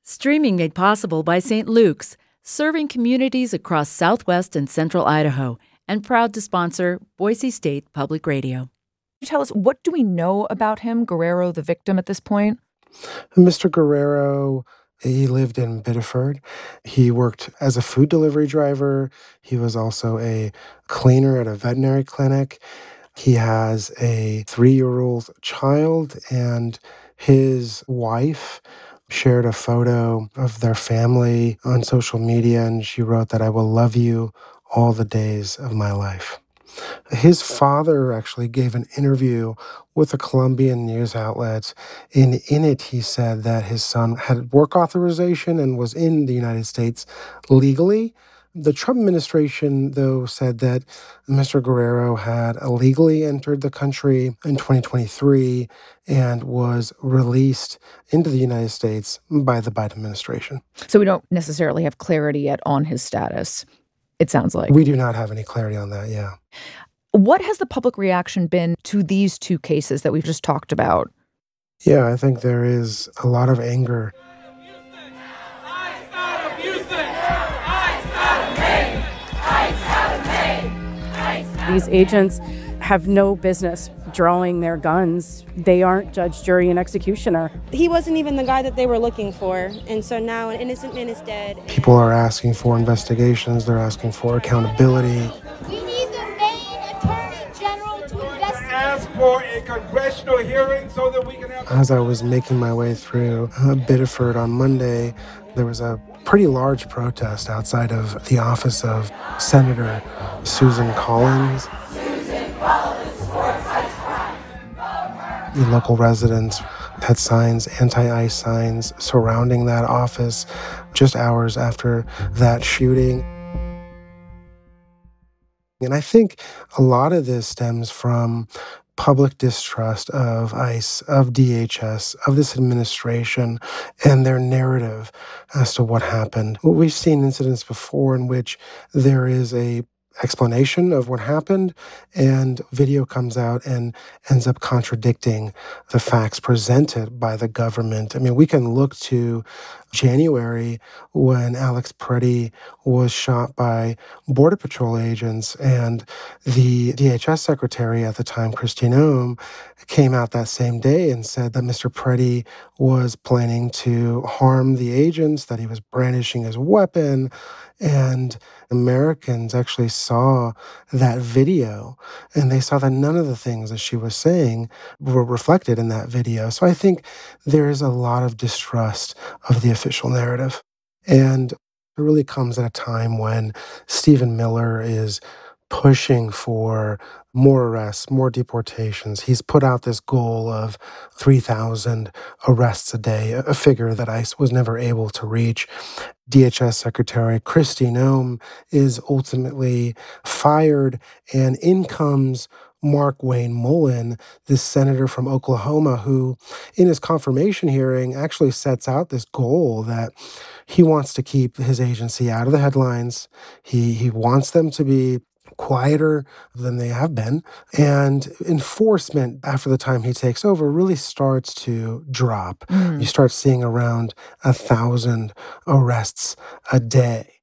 Streaming made possible by St. Luke's, serving communities across southwest and central Idaho, and proud to sponsor Boise State Public Radio. Tell us, what do we know about him, Guerrero, the victim, at this point? Mr. Guerrero, he lived in Biddeford. He worked as a food delivery driver. He was also a cleaner at a veterinary clinic. He has a 3-year-old child, and his wife shared a photo of their family on social media, and she wrote that I will love you all the days of my life. His father actually gave an interview with a Colombian news outlet. In it, he said that his son had work authorization and was in the United States legally. The Trump administration, though, said that Mr. Guerrero had illegally entered the country in 2023 and was released into the United States by the Biden administration. So we don't necessarily have clarity yet on his status, it sounds like. We do not have any clarity on that, yeah. What has the public reaction been to these two cases that we've just talked about? Yeah, I think there is a lot of anger. These agents have no business drawing their guns. They aren't judge, jury, and executioner. He wasn't even the guy that they were looking for, and so now an innocent man is dead. People are asking for investigations. They're asking for accountability. We need the Maine Attorney General to investigate. Ask for a congressional hearing so that we can have... As I was making my way through Biddeford on Monday, there was a pretty large protest outside of the office of Senator Susan Collins. The local residents had signs, anti-ICE signs, surrounding that office just hours after that shooting. And I think a lot of this stems from public distrust of ICE, of DHS, of this administration, and their narrative as to what happened. We've seen incidents before in which there is a explanation of what happened, and video comes out and ends up contradicting the facts presented by the government. I mean, we can look to January when Alex Preddy was shot by Border Patrol agents, and the DHS secretary at the time, Kristi Noem, came out that same day and said that Mr. Preddy was planning to harm the agents, that he was brandishing his weapon, and Americans actually saw that video, and they saw that none of the things that she was saying were reflected in that video. So I think there is a lot of distrust of the official narrative. And it really comes at a time when Stephen Miller is pushing for more arrests, more deportations. He's put out this goal of 3,000 arrests a day, a figure that ICE was never able to reach. DHS Secretary Kristi Noem is ultimately fired, and in comes Mark Wayne Mullen, this senator from Oklahoma, who in his confirmation hearing actually sets out this goal that he wants to keep his agency out of the headlines. He wants them to be quieter than they have been, and enforcement after the time he takes over really starts to drop. You start seeing around 1,000 arrests a day.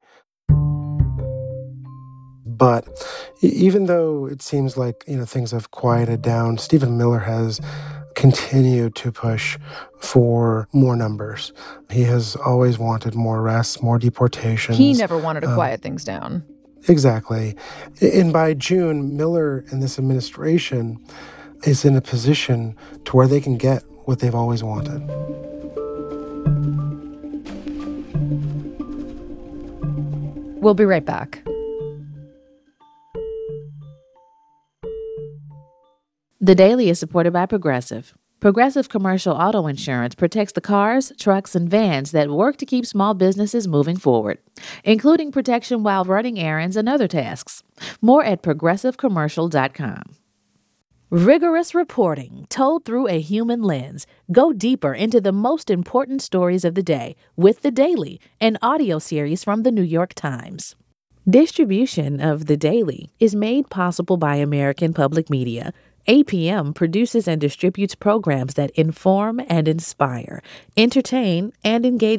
But even though it seems like, things have quieted down, Stephen Miller has continued to push for more numbers. He has always wanted more arrests, more deportations. He never wanted to quiet things down. Exactly. And by June, Miller and this administration is in a position to where they can get what they've always wanted. We'll be right back. The Daily is supported by Progressive. Progressive Commercial Auto Insurance protects the cars, trucks, and vans that work to keep small businesses moving forward, including protection while running errands and other tasks. More at progressivecommercial.com. Rigorous reporting told through a human lens. Go deeper into the most important stories of the day with The Daily, an audio series from the New York Times. Distribution of The Daily is made possible by American Public Media. APM produces and distributes programs that inform and inspire, entertain and engage